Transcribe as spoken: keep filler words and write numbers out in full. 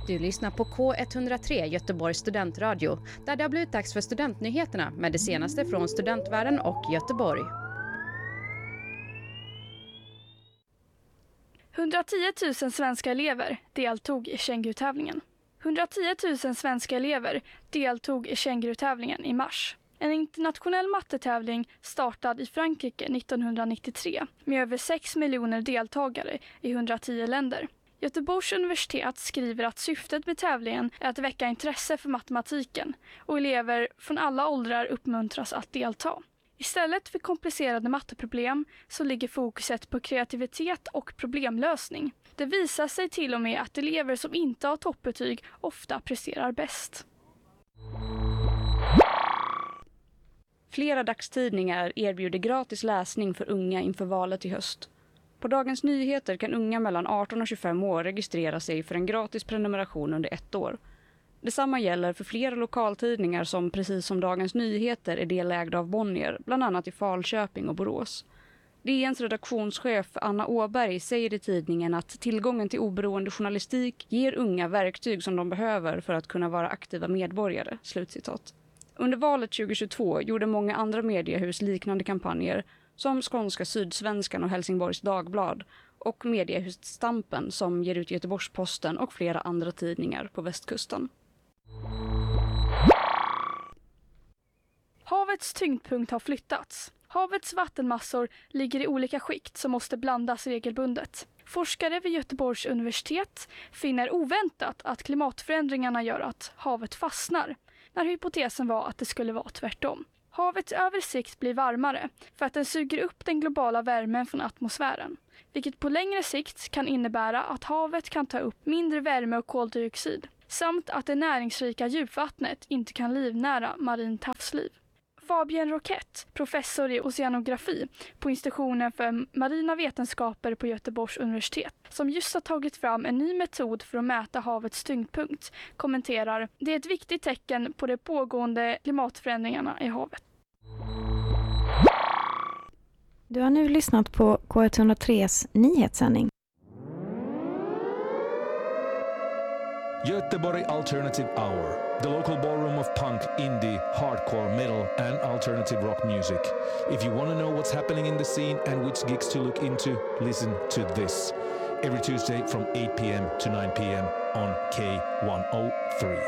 Du lyssnar på K ett noll tre Göteborgs studentradio, där det har blivit dags för studentnyheterna med det senaste från studentvärlden och Göteborg. hundratio tusen svenska elever deltog i känguru-tävlingen. hundratio tusen svenska elever deltog i känguru-tävlingen i mars. En internationell mattetävling startad i Frankrike nittonhundranittiotre med över sex miljoner deltagare i hundratio länder. Göteborgs universitet skriver att syftet med tävlingen är att väcka intresse för matematiken och elever från alla åldrar uppmuntras att delta. Istället för komplicerade matteproblem så ligger fokuset på kreativitet och problemlösning. Det visar sig till och med att elever som inte har toppbetyg ofta presterar bäst. Flera dagstidningar erbjuder gratis läsning för unga inför valet i höst. På Dagens Nyheter kan unga mellan arton och tjugofem år registrera sig för en gratis prenumeration under ett år. Detsamma gäller för flera lokaltidningar som precis som Dagens Nyheter är delägda av Bonnier, bland annat i Falköping och Borås. D N:s redaktionschef Anna Åberg säger i tidningen att tillgången till oberoende journalistik ger unga verktyg som de behöver för att kunna vara aktiva medborgare. Slutcitat. Under valet tjugohundratjugotvå gjorde många andra mediehus liknande kampanjer som Skånska Sydsvenskan och Helsingborgs Dagblad och mediehuset Stampen som ger ut Göteborgs-Posten och flera andra tidningar på västkusten. Havets tyngdpunkt har flyttats. Havets vattenmassor ligger i olika skikt som måste blandas regelbundet. Forskare vid Göteborgs universitet finner oväntat att klimatförändringarna gör att havet fastnar, när hypotesen var att det skulle vara tvärtom. Havets översikt blir varmare för att den suger upp den globala värmen från atmosfären, vilket på längre sikt kan innebära att havet kan ta upp mindre värme och koldioxid, samt att det näringsrika djupvattnet inte kan livnära marint havsliv. Fabian Roquette, professor i oceanografi på institutionen för marina vetenskaper på Göteborgs universitet, som just har tagit fram en ny metod för att mäta havets tyngdpunkt, kommenterar: det är ett viktigt tecken på de pågående klimatförändringarna i havet. Du har nu lyssnat på K ett noll tres nyhetssändning. Göteborg Alternative Hour, the local ballroom of punk, indie, hardcore, metal and alternative rock music. If you want to know what's happening in the scene and which gigs to look into, listen to this. Every Tuesday from eight p.m. to nine p.m. on K one oh three.